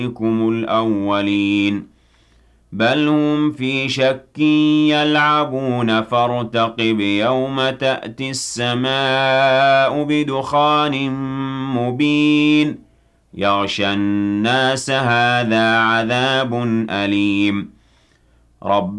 الأولين بل هم في شك يلعبون فارتقب يوم تأتي السماء بدخان مبين يغشى الناس هذا عذاب أليم رب